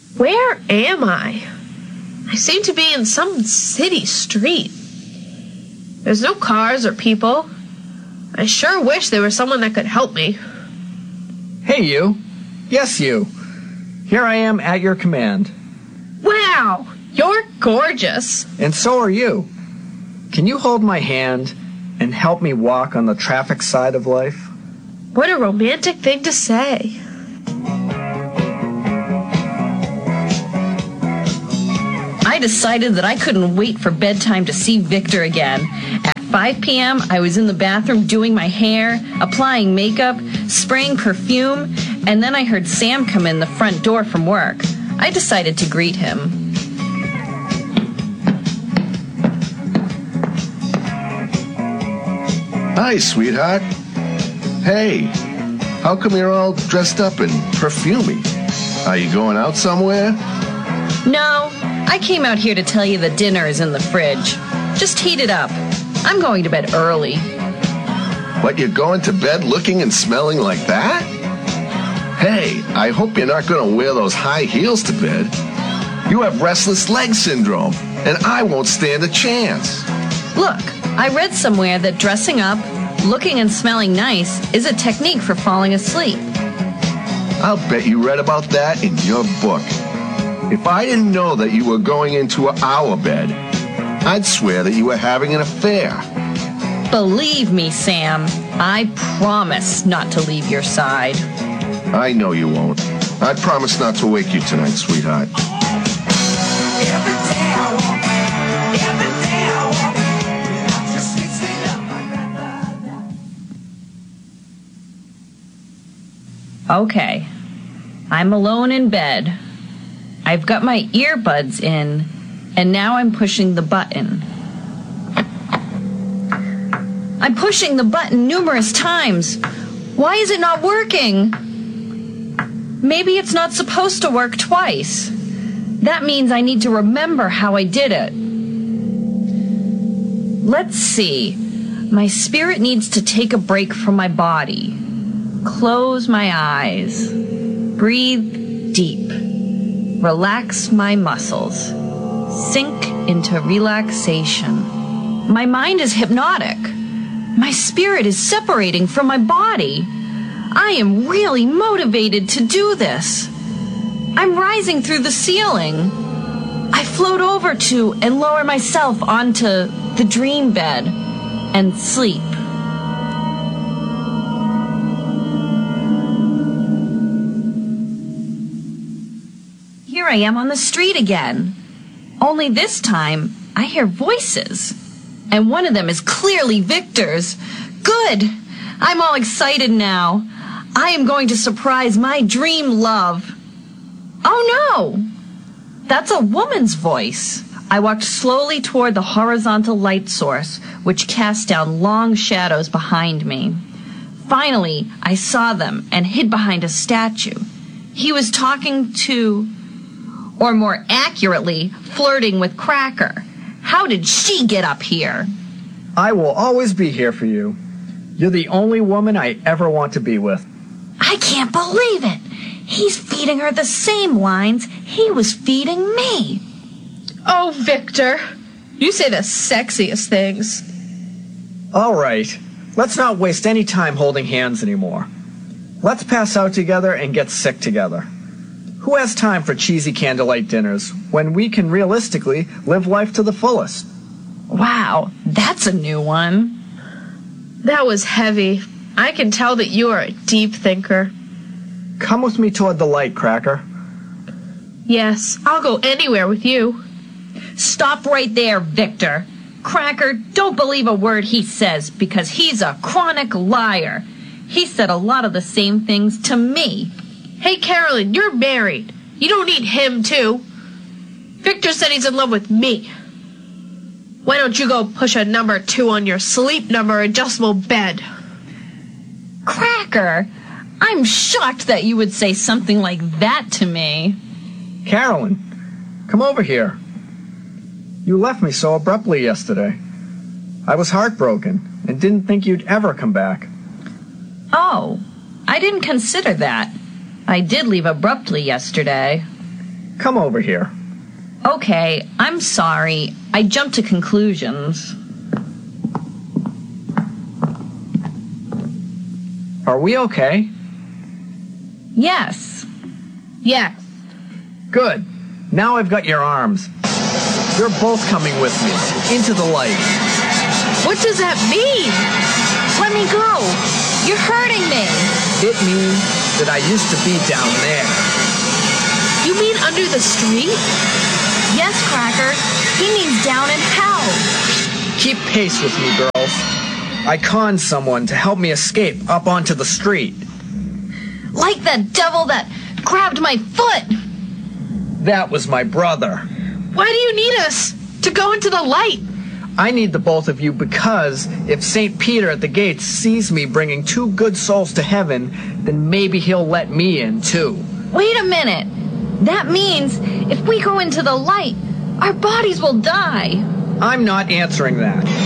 Where am I? I seem to be in some city street. There's no cars or people. I sure wish there was someone that could help me. Hey, you. Yes, you. Here I am at your command. Wow, you're gorgeous. And so are you. Can you hold my hand and help me walk on the traffic side of life? What a romantic thing to say. I decided that I couldn't wait for bedtime to see Victor again. At 5 p.m., I was in the bathroom doing my hair, applying makeup, spraying perfume, and then I heard Sam come in the front door from work. I decided to greet him. Hi, sweetheart. Hey, how come you're all dressed up and perfumey? Are you going out somewhere? No, I came out here to tell you the dinner is in the fridge. Just heat it up. I'm going to bed early. What, you're going to bed looking and smelling like that? Hey, I hope you're not going to wear those high heels to bed. You have restless leg syndrome, and I won't stand a chance. Look, I read somewhere that dressing up, looking and smelling nice is a technique for falling asleep. I'll bet you read about that in your book. If I didn't know that you were going into our bed, I'd swear that you were having an affair. Believe me, Sam, I promise not to leave your side. I know you won't. I promise not to wake you tonight, sweetheart. Okay, I'm alone in bed. I've got my earbuds in, and now I'm pushing the button. I'm pushing the button numerous times. Why is it not working? Maybe it's not supposed to work twice. That means I need to remember how I did it. Let's see. My spirit needs to take a break from my body. Close my eyes. Breathe deep. Relax my muscles. Sink into relaxation. My mind is hypnotic. My spirit is separating from my body. I am really motivated to do this. I'm rising through the ceiling. I float over to and lower myself onto the dream bed and sleep. Here I am on the street again. Only this time, I hear voices. And one of them is clearly Victor's. Good! I'm all excited now. I am going to surprise my dream love. Oh no! That's a woman's voice. I walked slowly toward the horizontal light source, which cast down long shadows behind me. Finally, I saw them and hid behind a statue. He was talking to, or more accurately, flirting with Cracker. How did she get up here? I will always be here for you. You're the only woman I ever want to be with. I can't believe it. He's feeding her the same lines he was feeding me. Oh, Victor, you say the sexiest things. All right, let's not waste any time holding hands anymore. Let's pass out together and get sick together. Who has time for cheesy candlelight dinners when we can realistically live life to the fullest? Wow, that's a new one. That was heavy. I can tell that you are a deep thinker. Come with me toward the light, Cracker. Yes, I'll go anywhere with you. Stop right there, Victor. Cracker, don't believe a word he says because he's a chronic liar. He said a lot of the same things to me. Hey, Carolyn, you're married. You don't need him, too. Victor said he's in love with me. Why don't you go push a number 2 on your sleep number adjustable bed? Cracker, I'm shocked that you would say something like that to me. Carolyn, come over here. You left me so abruptly yesterday. I was heartbroken and didn't think you'd ever come back. Oh, I didn't consider that. I did leave abruptly yesterday. Come over here. Okay, I'm sorry. I jumped to conclusions. Are we okay? Yes. Yes. Good. Now I've got your arms. You're both coming with me, into the light. What does that mean? Let me go. You're hurting me. It means that I used to be down there. You mean under the street? Yes, Cracker. He means down in hell. Keep pace with me, girls. I conned someone to help me escape up onto the street. Like the devil that grabbed my foot. That was my brother. Why do you need us to go into the light? I need the both of you because if St. Peter at the gates sees me bringing 2 good souls to heaven, then maybe he'll let me in too. Wait a minute. That means if we go into the light, our bodies will die. I'm not answering that.